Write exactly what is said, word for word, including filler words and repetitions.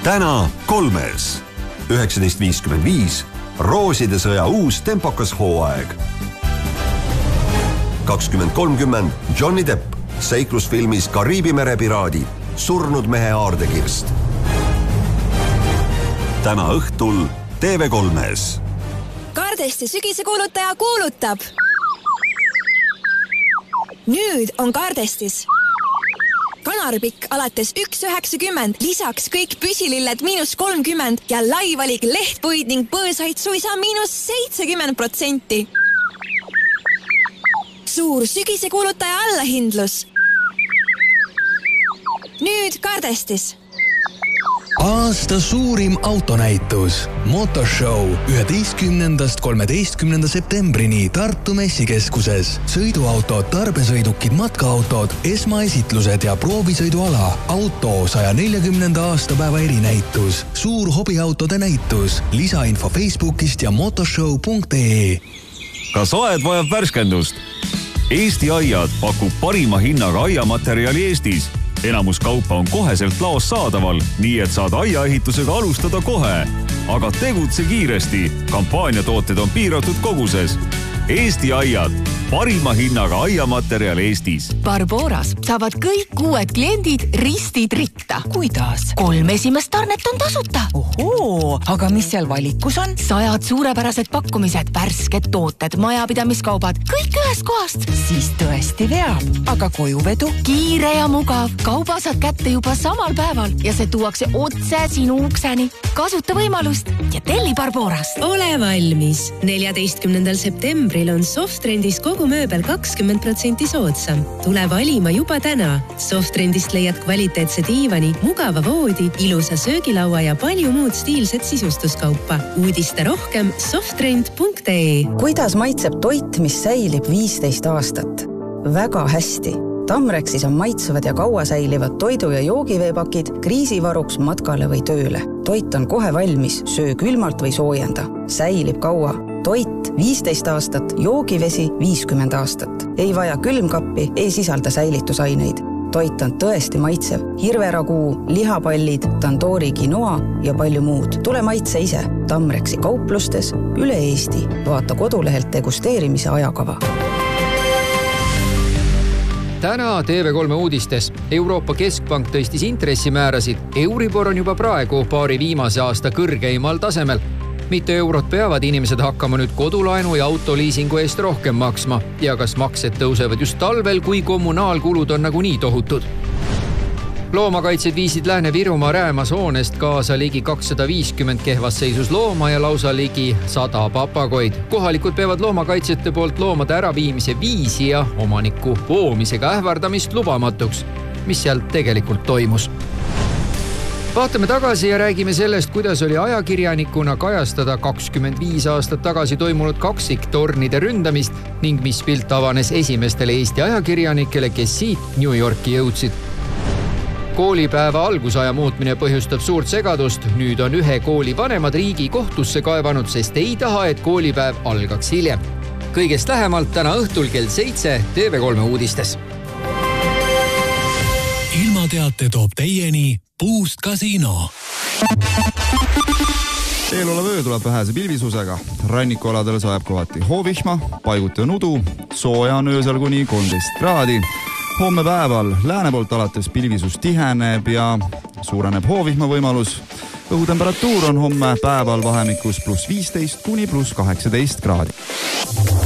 täna kolmes. üheksateist viiskümmend viis. Rooside sõja uus tempokas hooaeg. kakskümmend kolmkümmend. Johnny Depp seiklusfilmis Kariibi mere piraadid. Surnud mehe aardekirst. Täna õhtul T V kolmes. Kardesti sügise kuulutaja kuulutab. Nüüd on Kardestis kanaripikk alates üks üheksakümmend, lisaks kõik püsililled miinus kolmkümmend ja laivalik lehtpuid ning põõsaid suisa miinus seitsekümmend protsenti. Suur sügise kuulutaja allahindlus. Nüüd Kardestis. Aasta suurim autonäitus Motorshow üheteistkümnendast kolmeteistkümnenda septembrini Tartu messikeskuses. Sõiduautod, tarbesõidukid, matkaautod, esmaesitlused ja proovisõiduala. Auto saja neljakümnenda aastapäeva erinäitus. Suur hobiautode näitus. Lisainfo Facebookist ja motorshow punkt ee. Kas aed vajab värskendust? Eesti Aiad pakub parima hinnaga aiamaterjali Eestis. Enamus kaupa on koheselt laos saadaval, nii et saad aiaehitusega alustada kohe. Aga tegutse kiiresti. Kampaaniatooted on piiratud koguses. Eesti Aiad. Parima hinnaga aiamaterjal Eestis. Barboras saavad kõik uued kliendid ristid ritta. Kuidas? Kolm esimest tarnet on tasuta. Ohoo, aga mis seal valikus on? Sajad suurepärased pakkumised, värsked tooted, majapidamiskaubad, kõik ühest kohast. Siis tõesti veab. Aga kojuvedu? Kiire ja mugav. Kauba saad kätte juba samal päeval ja see tuuakse otse sinu ukseni. Kasuta võimalust ja telli Barborast. Ole valmis. neljateistkümnendal septembril on Softrendis kogu mööbel kakskümmend protsenti soodsam. Tule valima juba täna. Softrendist leiad kvaliteetse diivani, mugava voodi, ilusa söögilaua ja palju muud stiilset sisustuskaupa. Uudista rohkem softrend punkt ee. Kuidas maitseb toit, mis säilib viisteist aastat? Väga hästi. Tamrexis on maitsuvad ja kaua säilivad toidu- ja joogiveepakid kriisivaruks matkale või tööle. Toit on kohe valmis, söö külmalt või soojenda. Säilib kaua. Toit viisteist aastat, joogivesi viiskümmend aastat. Ei vaja külmkappi, ei sisalda säilitusaineid. Toit on tõesti maitsev. Hirveraguu, lihapallid, tandoori quinoa ja palju muud. Tule maitse ise. Tamrexi kauplustes üle Eesti. Vaata kodulehelt degusteerimise ajakava. Täna T V kolme uudistes. Euroopa Keskpank tõstis intressimäärasid. Euribor on juba praegu paari viimase aasta kõrgeimal tasemel. Mitte eurot peavad inimesed hakkama nüüd kodulaenu ja autoliisingu eest rohkem maksma. Ja kas maksed tõusevad just talvel, kui kommunaalkulud on nagu nii tohutud. Loomakaitsed viisid Lääne-Virumaa Räämas hoonest kaasa ligi kakssada viiskümmend kehvas seisus looma ja lausa ligi sada papagoid. Kohalikud peavad loomakaitsjate poolt loomade äraviimise viisi ja omaniku poomisega ähvardamist lubamatuks. Mis seal tegelikult toimus? Vaatame tagasi ja räägime sellest, kuidas oli ajakirjanikuna kajastada kakskümmend viis aastat tagasi toimunud kaksiktornide ründamist ning mis pilt avanes esimestele Eesti ajakirjanikele, kes siit New Yorki jõudsid. Koolipäeva algusaja muutmine põhjustab suurt segadust. Nüüd on ühe kooli vanemad riigi kohtusse kaevanud, sest ei taha, et koolipäev algaks hiljem. Kõigest lähemalt täna õhtul kell seitse T V kolme uudistes. Ilmateate toob teieni Boost Casino. Eelolev öö tuleb vähese pilvisusega. Rannikualadel sajab kohati hoovihma, paiguti on udu, sooja on öösel kuni kolmteist kraadi. Homme päeval lääne poolt alates pilvisus tiheneb ja suureneb hoovihma võimalus. Õhutemperatuur on homme päeval vahemikus pluss viisteist kuni pluss kaheksateist kraadi.